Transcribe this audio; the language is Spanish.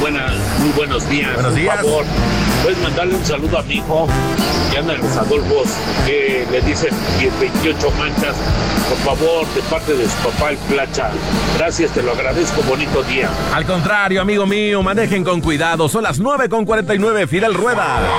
muy buenos días. Buenos días. Por favor, puedes mandarle un saludo a mi hijo, que anda en los Adolfos, que le dicen 28 manchas. Por favor, de parte de su papá, el Placha. Gracias, te lo agradezco. Bonito día. Al contrario, amigo mío, manejen con cuidado. Son las 9:49. Fidel Rueda.